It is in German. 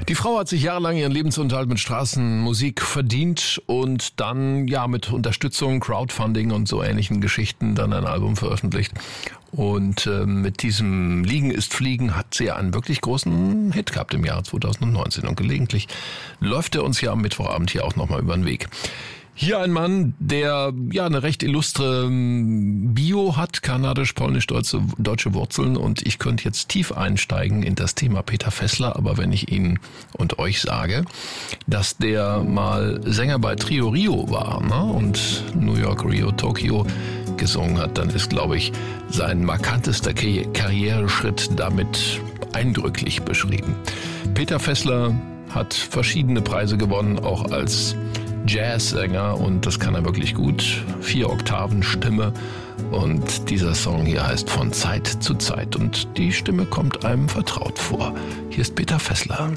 Die Frau hat sich jahrelang ihren Lebensunterhalt mit Straßenmusik verdient und dann mit Unterstützung, Crowdfunding und so ähnlichen Geschichten dann ein Album veröffentlicht. Und mit diesem Liegen ist Fliegen hat sie einen wirklich großen Hit gehabt im Jahr 2019. Und gelegentlich läuft er uns ja am Mittwochabend hier auch nochmal über den Weg. Hier ein Mann, der eine recht illustre Bio hat, kanadisch-polnisch-deutsche Wurzeln, und ich könnte jetzt tief einsteigen in das Thema Peter Vessler, aber wenn ich Ihnen und euch sage, dass der mal Sänger bei Trio Rio war, ne, und New York, Rio, Tokio gesungen hat, dann ist, glaube ich, sein markantester Karriereschritt damit eindrücklich beschrieben. Peter Vessler hat verschiedene Preise gewonnen, auch als Jazzsänger, und das kann er wirklich gut. 4 Oktaven Stimme, und dieser Song hier heißt Von Zeit zu Zeit, und die Stimme kommt einem vertraut vor. Hier ist Peter Vessler.